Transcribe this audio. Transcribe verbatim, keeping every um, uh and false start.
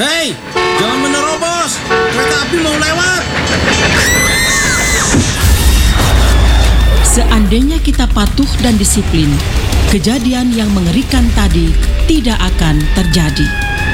Hei, jangan menerobos. Kereta api mau lewat. Seandainya kita patuh dan disiplin, kejadian yang mengerikan tadi tidak akan terjadi.